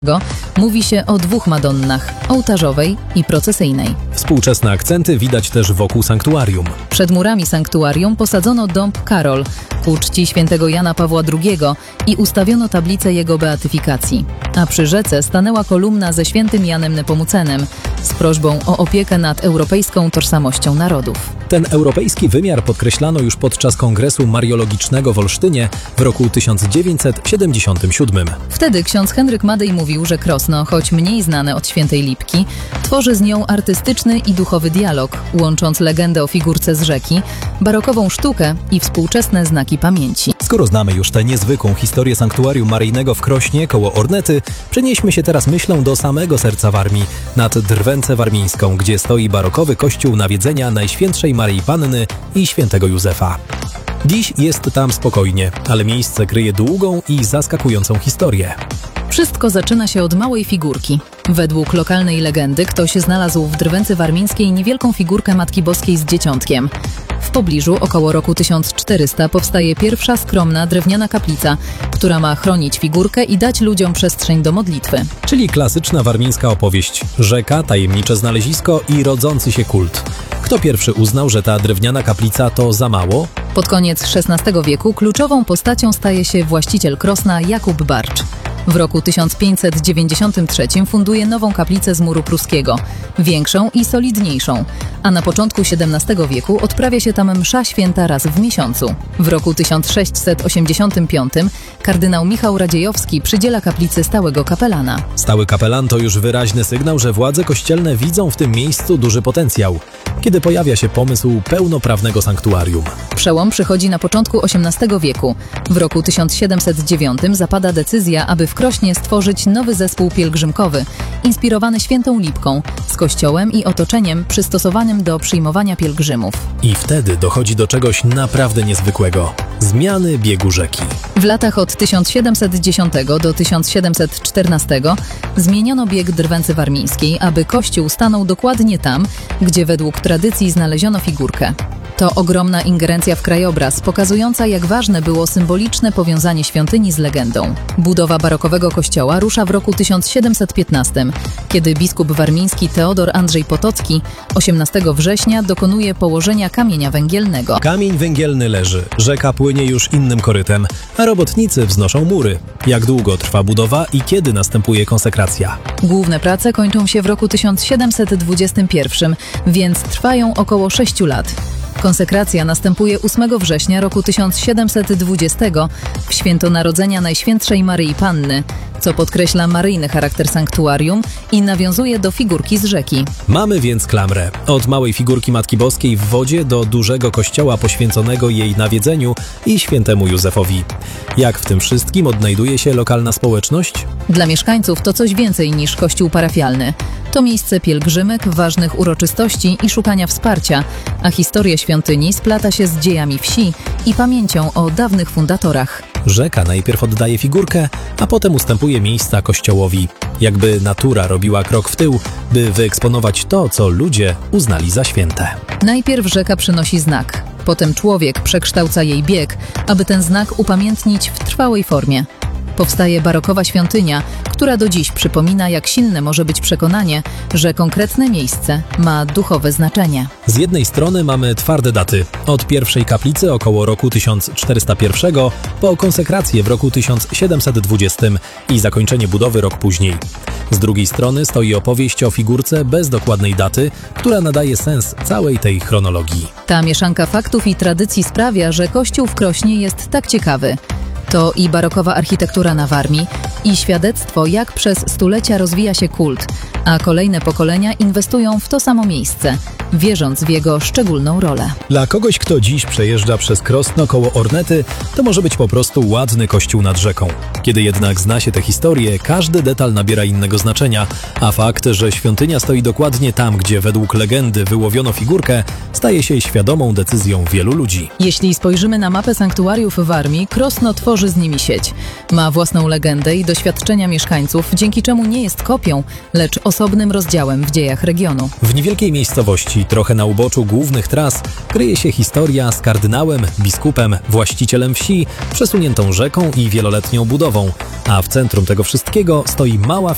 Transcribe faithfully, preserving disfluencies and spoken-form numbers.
mówi się o dwóch Madonnach, ołtarzowej i procesyjnej. Współczesne akcenty widać też wokół sanktuarium. Przed murami sanktuarium posadzono dąb Karol ku czci świętego Jana Pawła drugiego i ustawiono tablicę jego beatyfikacji. A przy rzece stanęła kolumna ze świętym Janem Nepomucenem z prośbą o opiekę nad europejską tożsamością narodów. Ten europejski wymiar podkreślano już podczas Kongresu Mariologicznego w Olsztynie w roku tysiąc dziewięćset siedemdziesiątym siódmym. Wtedy ksiądz Henryk Madej mówił, że Krosno, choć mniej znane od Świętej Lipki, tworzy z nią artystyczny i duchowy dialog, łącząc legendę o figurce z rzeki, barokową sztukę i współczesne znaki pamięci. Skoro znamy już tę niezwykłą historię sanktuarium maryjnego w Krośnie koło Ornety, przenieśmy się teraz myślą do samego serca Warmii, nad Drwęcę Warmińską, gdzie stoi barokowy kościół Nawiedzenia Najświętszej Maryi Panny i Świętego Józefa. Dziś jest tam spokojnie, ale miejsce kryje długą i zaskakującą historię. Wszystko zaczyna się od małej figurki. Według lokalnej legendy ktoś znalazł w Drwęcy Warmińskiej niewielką figurkę Matki Boskiej z dzieciątkiem. W pobliżu, około roku tysiąc czterysta, powstaje pierwsza skromna drewniana kaplica, która ma chronić figurkę i dać ludziom przestrzeń do modlitwy. Czyli klasyczna warmińska opowieść. Rzeka, tajemnicze znalezisko i rodzący się kult. Kto pierwszy uznał, że ta drewniana kaplica to za mało? Pod koniec szesnastego wieku kluczową postacią staje się właściciel Krosna Jakub Barcz. W roku tysiąc pięćset dziewięćdziesiątym trzecim funduje nową kaplicę z muru pruskiego, większą i solidniejszą, a na początku siedemnastego wieku odprawia się tam msza święta raz w miesiącu. W roku tysiąc sześćset osiemdziesiątym piątym kardynał Michał Radziejowski przydziela kaplicy stałego kapelana. Stały kapelan to już wyraźny sygnał, że władze kościelne widzą w tym miejscu duży potencjał, kiedy pojawia się pomysł pełnoprawnego sanktuarium. Przełom przychodzi na początku osiemnastego wieku. W roku tysiąc siedemset dziewiątym zapada decyzja, aby w Krośnie stworzyć nowy zespół pielgrzymkowy, inspirowany Świętą Lipką, z kościołem i otoczeniem przystosowanym do przyjmowania pielgrzymów. I wtedy dochodzi do czegoś naprawdę niezwykłego – zmiany biegu rzeki. W latach od tysiąc siedemset dziesiątego do tysiąc siedemset czternastego zmieniono bieg Drwęcy Warmińskiej, aby kościół stanął dokładnie tam, gdzie według tradycji znaleziono figurkę. To ogromna ingerencja w krajobraz, pokazująca, jak ważne było symboliczne powiązanie świątyni z legendą. Budowa barokowego kościoła rusza w roku tysiąc siedemset piętnastym, kiedy biskup warmiński Teodor Andrzej Potocki osiemnastego września dokonuje położenia kamienia węgielnego. Kamień węgielny leży, rzeka płynie już innym korytem, a robotnicy wznoszą mury. Jak długo trwa budowa i kiedy następuje konsekracja? Główne prace kończą się w roku tysiąc siedemset dwudziestym pierwszym, więc trwają około sześciu lat. Konsekracja następuje ósmego września roku tysiąc siedemset dwudziestego w święto Narodzenia Najświętszej Maryi Panny, co podkreśla maryjny charakter sanktuarium i nawiązuje do figurki z rzeki. Mamy więc klamrę. Od małej figurki Matki Boskiej w wodzie do dużego kościoła poświęconego jej nawiedzeniu i świętemu Józefowi. Jak w tym wszystkim odnajduje się lokalna społeczność? Dla mieszkańców to coś więcej niż kościół parafialny. To miejsce pielgrzymek, ważnych uroczystości i szukania wsparcia, a historia świątyni splata się z dziejami wsi i pamięcią o dawnych fundatorach. Rzeka najpierw oddaje figurkę, a potem ustępuje miejsca kościołowi. Jakby natura robiła krok w tył, by wyeksponować to, co ludzie uznali za święte. Najpierw rzeka przynosi znak, potem człowiek przekształca jej bieg, aby ten znak upamiętnić w trwałej formie. Powstaje barokowa świątynia, która do dziś przypomina, jak silne może być przekonanie, że konkretne miejsce ma duchowe znaczenie. Z jednej strony mamy twarde daty. Od pierwszej kaplicy około roku tysiąc czterysta pierwszego po konsekrację w roku tysiąc siedemset dwudziestym i zakończenie budowy rok później. Z drugiej strony stoi opowieść o figurce bez dokładnej daty, która nadaje sens całej tej chronologii. Ta mieszanka faktów i tradycji sprawia, że kościół w Krośnie jest tak ciekawy. To i barokowa architektura na Warmii, i świadectwo, jak przez stulecia rozwija się kult, a kolejne pokolenia inwestują w to samo miejsce, wierząc w jego szczególną rolę. Dla kogoś, kto dziś przejeżdża przez Krosno koło Ornety, to może być po prostu ładny kościół nad rzeką. Kiedy jednak zna się tę historię, każdy detal nabiera innego znaczenia, a fakt, że świątynia stoi dokładnie tam, gdzie według legendy wyłowiono figurkę, staje się świadomą decyzją wielu ludzi. Jeśli spojrzymy na mapę sanktuariów Warmii, Krosno tworzy z nimi sieć. Ma własną legendę i doświadczenia mieszkańców, dzięki czemu nie jest kopią, lecz osobnym rozdziałem w dziejach regionu. W niewielkiej miejscowości, trochę na uboczu głównych tras, kryje się historia z kardynałem, biskupem, właścicielem wsi, przesuniętą rzeką i wieloletnią budową, a w centrum tego wszystkiego stoi mała